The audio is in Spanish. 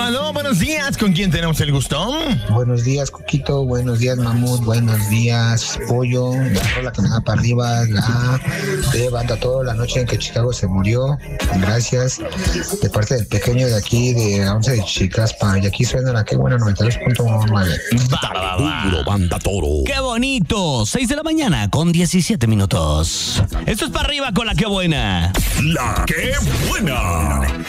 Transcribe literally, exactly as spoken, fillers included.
aló, buenos días. ¿Con quién tenemos el gusto? Buenos días, Coquito. Buenos días, Mamut. Buenos días, Pollo. La rola que me da para arriba, la de Banda Toro, la noche en que Chicago se murió. Gracias. De parte del pequeño de aquí, de la once de Chicaspa. Y aquí suena la que buena noventa y dos punto nueve. Duro, Banda Toro. ¡Qué bonito! seis de la mañana con diecisiete minutos. Esto es para arriba con la que buena. La que buena.